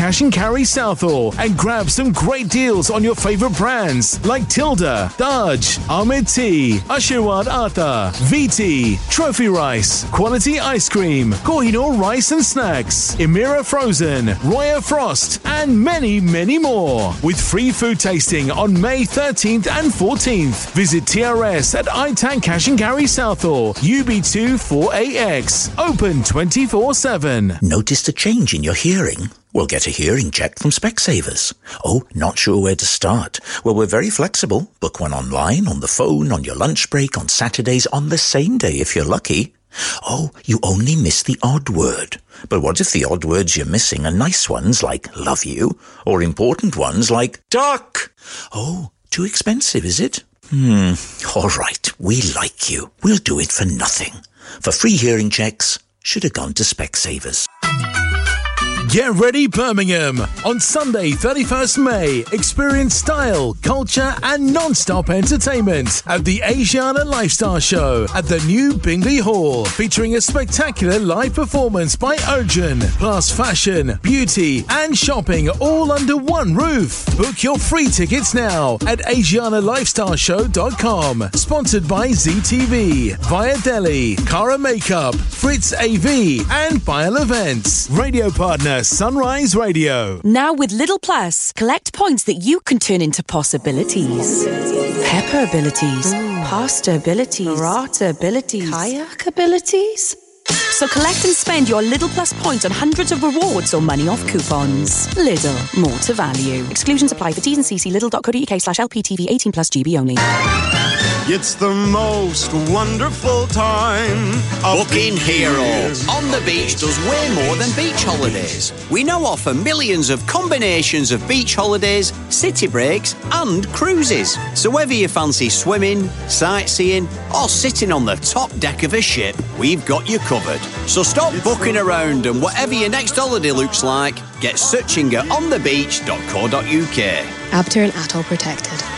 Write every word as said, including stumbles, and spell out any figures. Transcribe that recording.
Cash and Carry Southall and grab some great deals on your favourite brands like Tilda, Dodge, Ahmed Tea, Ashirwad Atta, V T, Trophy Rice, Quality Ice Cream, Kohinoor Rice and Snacks, Emira Frozen, Roya Frost, and many, many more. With free food tasting on May thirteenth and fourteenth. Visit T R S at I TAN Cash and Carry Southall, U B two four A X. Open twenty-four seven. Noticed a change in your hearing? Well, get a hearing check from Specsavers. Oh, not sure where to start? Well, we're very flexible. Book one online, on the phone, on your lunch break, on Saturdays, on the same day if you're lucky. Oh, you only miss the odd word. But what if the odd words you're missing are nice ones like love you, or important ones like duck? Oh, too expensive, is it? Hmm, all right, we like you. We'll do it for nothing. For free hearing checks, should have gone to Specsavers. Get ready, Birmingham! On Sunday, thirty-first May, experience style, culture and non-stop entertainment at the Asiana Lifestyle Show at the new Bingley Hall, featuring a spectacular live performance by Urgent, plus fashion, beauty and shopping all under one roof. Book your free tickets now at asiana lifestyle show dot com. Sponsored by Z T V, Via Delhi, Cara Makeup, Fritz A V and Bile Events. Radio partner Sunrise Radio. Now with Lidl Plus, collect points that you can turn into possibilities. Pepper abilities, pasta abilities, burrata abilities, kayak abilities. So collect and spend your Lidl Plus points on hundreds of rewards or money off coupons. Lidl, more to value. Exclusions apply for T's and C's. Lidl dot co dot uk slash L P T V eighteen plus G B only. It's the most wonderful time. Booking Hero on the beach does way more than beach holidays. We now offer millions of combinations of beach holidays, city breaks and cruises. So whether you fancy swimming, sightseeing or sitting on the top deck of a ship, we've got you covered. So stop it's booking around and whatever your next holiday looks like, get searching at on the beach dot co dot uk. Abter and Atoll protected.